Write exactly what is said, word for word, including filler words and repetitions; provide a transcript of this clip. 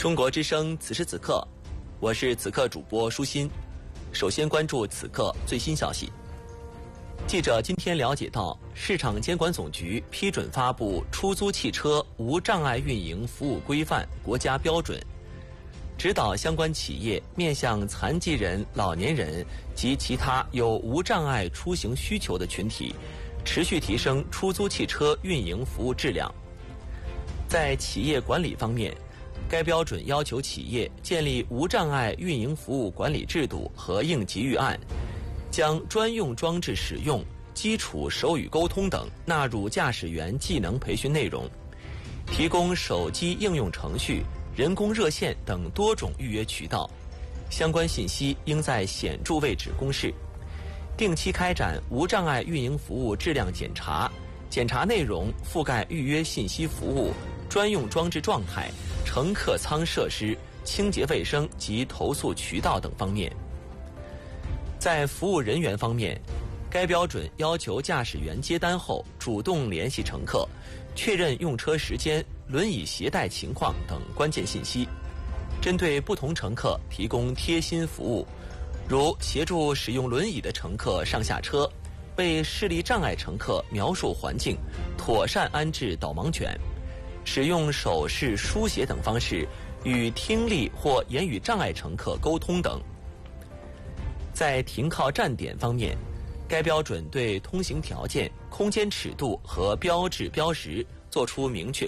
中国之声，此时此刻，我是此刻主播舒心。首先关注此刻最新消息。记者今天了解到，市场监管总局批准发布《出租汽车无障碍运营服务规范》国家标准，指导相关企业面向残疾人、老年人及其他有无障碍出行需求的群体，持续提升出租汽车运营服务质量。在企业管理方面，该标准要求企业建立无障碍运营服务管理制度和应急预案，将专用装置使用、基础手语沟通等纳入驾驶员技能培训内容，提供手机应用程序、人工热线等多种预约渠道，相关信息应在显著位置公示。定期开展无障碍运营服务质量检查，检查内容覆盖预约信息服务、专用装置状态、乘客舱设施、清洁卫生及投诉渠道等方面。在服务人员方面，该标准要求驾驶员接单后主动联系乘客，确认用车时间、轮椅携带情况等关键信息，针对不同乘客提供贴心服务，如协助使用轮椅的乘客上下车，为视力障碍乘客描述环境，妥善安置导盲犬，使用手势、书写等方式与听力或言语障碍乘客沟通等。在停靠站点方面，该标准对通行条件、空间尺度和标志标识作出明确